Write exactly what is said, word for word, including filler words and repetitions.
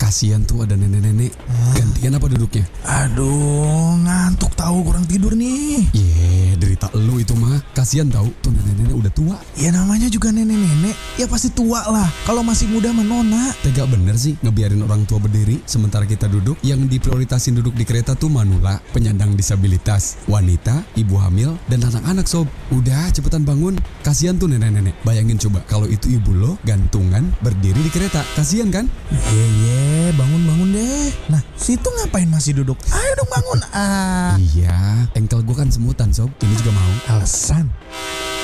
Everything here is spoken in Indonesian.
Kasian tuh ada nenek-nenek. Gantian apa duduknya? Aduh, ngantuk tahu, kurang tidur nih. Ye, derita lu itu mah. Kasian tahu tuh nenek-nenek udah tua. Ya namanya juga nenek-nenek, ya pasti tua lah. Kalau masih muda menona. Tega bener sih ngebiarin orang tua berdiri sementara kita duduk. Yang diprioritasin duduk di kereta tuh manula, penyandang disabilitas, wanita, ibu hamil, dan anak-anak sob. Udah cepetan bangun. Kasian tuh nenek-nenek. Bayangin coba kalau itu ibu lo gantungan berdiri di kereta. Kasian kan? Ye ye, bangun-bangun deh. Nah, situ ngapain masih duduk? Ayo dong bangun. Ah, Iya, engkel gua kan semutan sob. Ini juga mau. alasan.